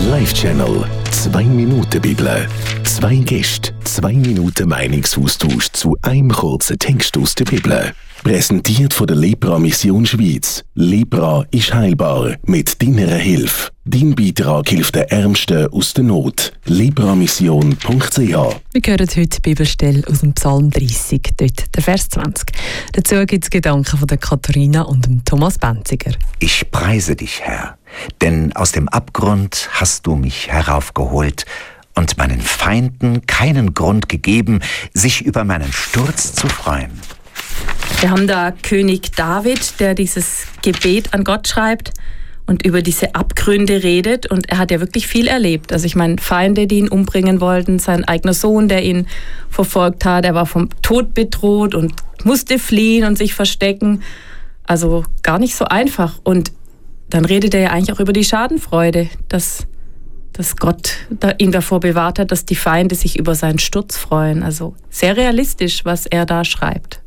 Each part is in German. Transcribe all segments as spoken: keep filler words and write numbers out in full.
Live-Channel. Zwei Minuten Bibel. Zwei Gäste, zwei Minuten Meinungsaustausch zu einem kurzen Text aus der Bibel. Präsentiert von der Lepra Mission Schweiz. Lepra ist heilbar. Mit deiner Hilfe. Dein Beitrag hilft den Ärmsten aus der Not. lepramission punkt c h. Wir hören heute die Bibelstelle aus dem Psalm dreißig, dort der Vers zwanzig. Dazu gibt es Gedanken von der Katharina und dem Thomas Benziger. Ich preise dich, Herr, denn aus dem Abgrund hast du mich heraufgeholt und meinen Feinden keinen Grund gegeben, sich über meinen Sturz zu freuen. Wir haben da König David, der dieses Gebet an Gott schreibt und über diese Abgründe redet. Und er hat ja wirklich viel erlebt. Also ich meine, Feinde, die ihn umbringen wollten, sein eigener Sohn, der ihn verfolgt hat. Er war vom Tod bedroht und musste fliehen und sich verstecken. Also gar nicht so einfach. Und dann redet er ja eigentlich auch über die Schadenfreude, dass, dass Gott ihn davor bewahrt hat, dass die Feinde sich über seinen Sturz freuen. Also sehr realistisch, was er da schreibt.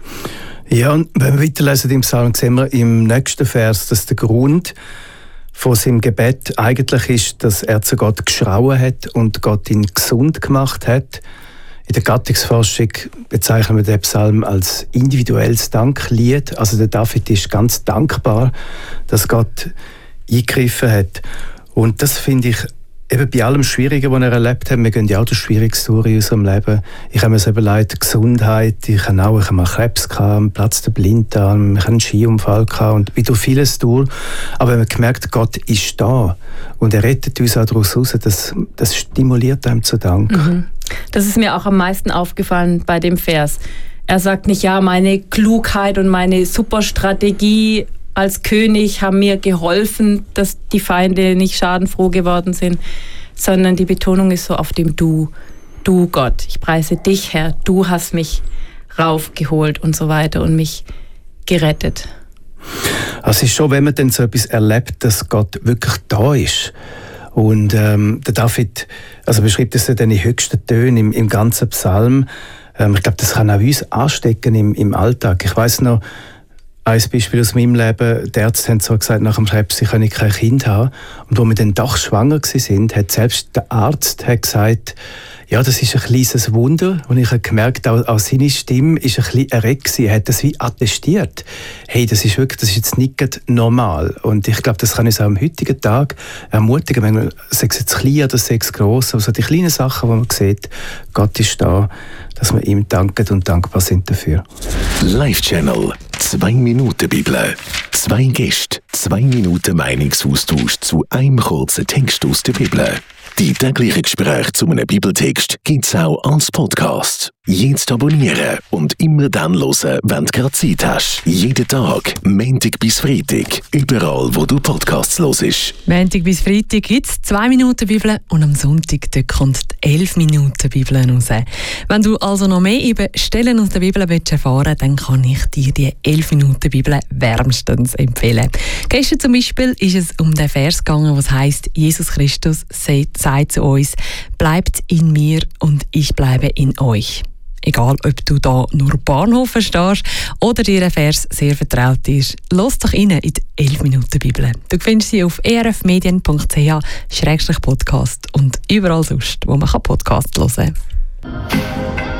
Ja, und wenn wir weiterlesen im Psalm, sehen wir im nächsten Vers, dass der Grund von seinem Gebet eigentlich ist, dass er zu Gott geschrauen hat und Gott ihn gesund gemacht hat. In der Gattungsforschung bezeichnen wir den Psalm als individuelles Danklied. Also der David ist ganz dankbar, dass Gott eingegriffen hat. Und das finde ich eben bei allem Schwierigen, was er erlebt hat. Wir gehen ja auch durch Schwieriges durch in unserem Leben. Ich habe mir so überlegt, Gesundheit, ich habe auch ich habe mal Krebs gehabt, einen Platz der Blinddarm, ich habe einen Skiunfall gehabt und bin durch vieles durch. Aber wenn man gemerkt, Gott ist da und er rettet uns auch daraus raus, das, das stimuliert einem zu Dank. Mhm. Das ist mir auch am meisten aufgefallen bei dem Vers. Er sagt nicht, ja, meine Klugheit und meine Superstrategie als König haben mir geholfen, dass die Feinde nicht schadenfroh geworden sind, sondern die Betonung ist so auf dem Du. Du Gott, ich preise dich, Herr, du hast mich raufgeholt und so weiter und mich gerettet. Also es ist schon, wenn man dann so etwas erlebt, dass Gott wirklich da ist. Und ähm, der David also beschreibt das in den höchsten Tönen im, im ganzen Psalm. Ähm, ich glaube, das kann auch uns anstecken im, im Alltag. Ich weiss noch, ein Beispiel aus meinem Leben, die Ärzte haben so gesagt, nach dem Krebs, sie können kein Kind haben. Und wo wir dann doch schwanger waren, hat selbst der Arzt hat gesagt, ja, das ist ein kleines Wunder. Und ich habe gemerkt, auch, auch seine Stimme war ein bisschen erregt. Er hat das wie attestiert. Hey, das ist wirklich, das ist jetzt nicht normal. Und ich glaube, das kann uns auch am heutigen Tag ermutigen, wenn man, sei es jetzt klein oder sei es gross, also die kleinen Sachen, wo man sieht, Gott ist da, dass wir ihm danken und dankbar sind dafür. Live-Channel. Zwei Minuten Bibel. Zwei Gäste, zwei Minuten Meinungsaustausch zu einem kurzen Text aus der Bibel. Die täglichen Gespräche zu einem Bibeltext gibt es auch als Podcast. Jetzt abonnieren und immer dann hören, wenn du gerade Zeit hast. Jeden Tag, Montag bis Freitag, überall wo du Podcasts hörst. Montag bis Freitag gibt es zwei Minuten Bibel und am Sonntag dort kommt die elf Minuten Bibel raus. Wenn du also noch mehr über Stellen aus der Bibel willst erfahren, dann kann ich dir die elf Minuten Bibel wärmstens empfehlen. Gestern zum Beispiel ist es um den Vers gegangen, was heisst, Jesus Christus sagt, sagt zu uns, bleibt in mir und ich bleibe in euch. Egal, ob du da nur Bahnhof verstehst oder dir ein Vers sehr vertraut ist, lass doch rein in die elf Minuten Bibel. Du findest sie auf e r f medien punkt c h slash podcast und überall sonst, wo man Podcast hören kann.